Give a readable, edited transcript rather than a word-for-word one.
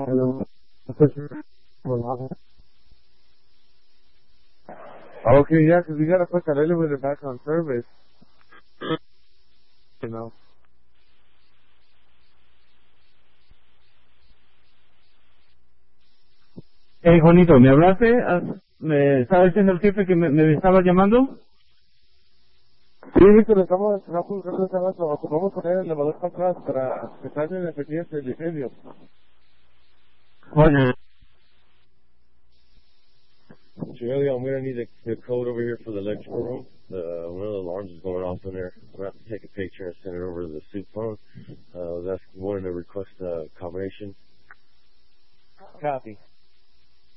Okay, yeah, 'cause we gotta put that elevator back on service. You know. Hey, Juanito, ¿me hablaste? ¿Me estaba diciendo el jefe que me estaba llamando? Sí, que le estamos, vamos a poner el elevador para atrás para que salga en efectividad el diseño. Oye, Julia, I'm gonna need the code over here for the electrical room. One of the alarms is going off in there. I'm gonna have to take a picture and send it over to the soup phone. That's wanting to request a combination. Copy.